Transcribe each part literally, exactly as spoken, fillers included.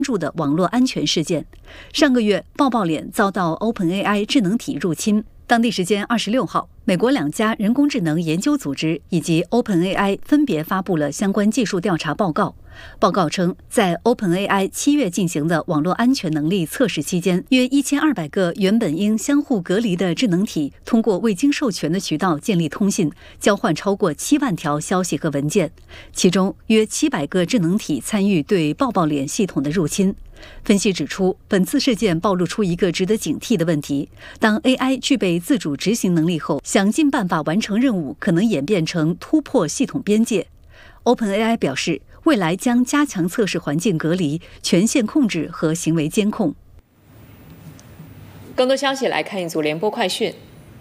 注的网络安全事件。上个月，抱抱脸遭到 OpenAI 智能体入侵。当地时间二十六号，美国两家人工智能研究组织以及 OpenAI 分别发布了相关技术调查报告。报告称，在 OpenAI 七月进行的网络安全能力测试期间，约一千二百个原本应相互隔离的智能体，通过未经授权的渠道建立通信，交换超过七万条消息和文件。其中，约七百个智能体参与对抱抱脸系统的入侵。分析指出，本次事件暴露出一个值得警惕的问题：当 A I 具备自主执行能力后，想尽办法完成任务，可能演变成突破系统边界。OpenAI 表示，未来将加强测试环境隔离、权限控制和行为监控。 更多消息来看一组联播快讯。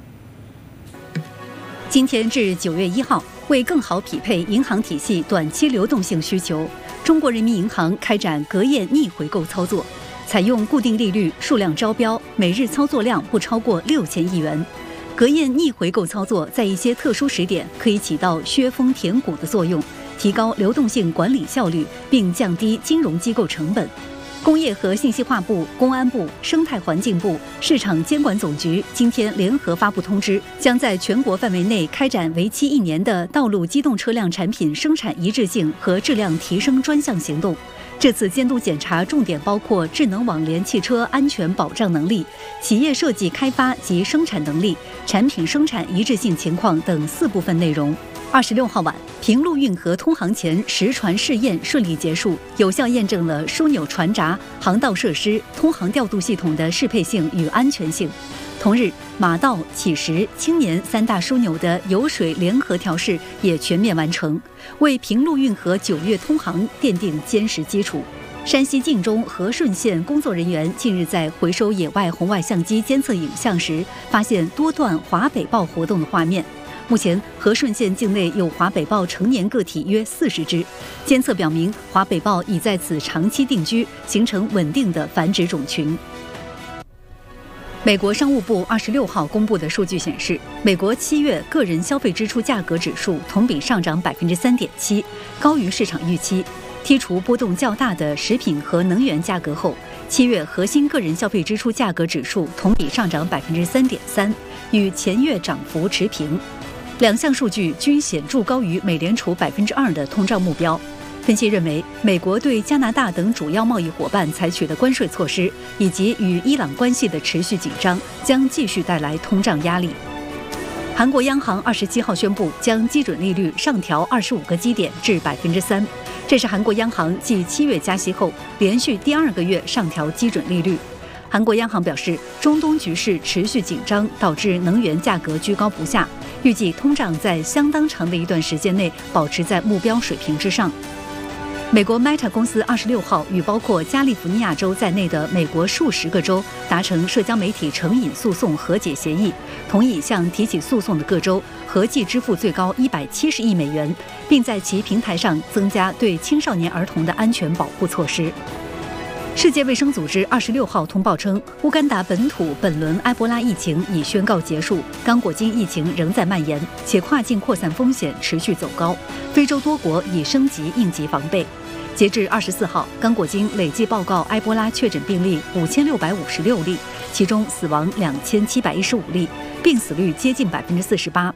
今天至九月一号，为更好匹配银行体系短期流动性需求，中国人民银行开展隔夜逆回购操作，采用固定利率、数量招标，每日操作量不超过六千亿元。隔夜逆回购操作在一些特殊时点可以起到削峰填谷的作用，提高流动性管理效率，并降低金融机构成本。工业和信息化部、公安部、生态环境部、市场监管总局今天联合发布通知，将在全国范围内开展为期一年的道路机动车辆产品生产一致性和质量提升专项行动。这次监督检查重点包括智能网联汽车安全保障能力、企业设计开发及生产能力、产品生产一致性情况等四部分内容。二十六号晚，平陆运河通航前实船试验顺利结束，有效验证了枢纽船闸、航道设施、通航调度系统的适配性与安全性。同日，马道、乞石、青年三大枢纽的油水联合调试也全面完成，为平陆运河九月通航奠定坚实基础。山西晋中和顺县工作人员近日在回收野外红外相机监测影像时，发现多段华北豹活动的画面。目前，和顺县境内有华北豹成年个体约四十只，监测表明华北豹已在此长期定居，形成稳定的繁殖种群。美国商务部二十六号公布的数据显示，美国七月个人消费支出价格指数同比上涨百分之三点七，高于市场预期。剔除波动较大的食品和能源价格后，七月核心个人消费支出价格指数同比上涨百分之三点三，与前月涨幅持平。两项数据均显著高于美联储百分之二的通胀目标。分析认为，美国对加拿大等主要贸易伙伴采取的关税措施，以及与伊朗关系的持续紧张，将继续带来通胀压力。韩国央行二十七号宣布将基准利率上调二十五个基点至百分之三，这是韩国央行继七月加息后连续第二个月上调基准利率。韩国央行表示，中东局势持续紧张，导致能源价格居高不下，预计通胀在相当长的一段时间内保持在目标水平之上。美国 Meta 公司二十六号与包括加利福尼亚州在内的美国数十个州达成社交媒体成瘾诉讼和解协议，同意向提起诉讼的各州合计支付最高一百七十亿美元，并在其平台上增加对青少年儿童的安全保护措施。世界卫生组织二十六号通报称，乌干达本土本轮埃博拉疫情已宣告结束，刚果金疫情仍在蔓延，且跨境扩散风险持续走高。非洲多国已升级应急防备。截至二十四号，刚果金累计报告埃博拉确诊病例五千六百五十六例，其中死亡两千七百一十五例，病死率接近百分之四十八。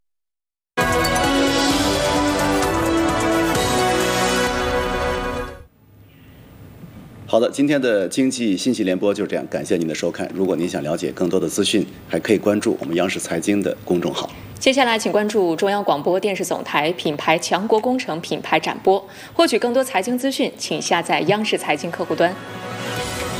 好的，今天的经济信息联播就是这样，感谢您的收看。如果您想了解更多的资讯，还可以关注我们央视财经的公众号。 接下来请关注中央广播电视总台品牌强国工程品牌展播，获取更多财经资讯，请下载央视财经客户端。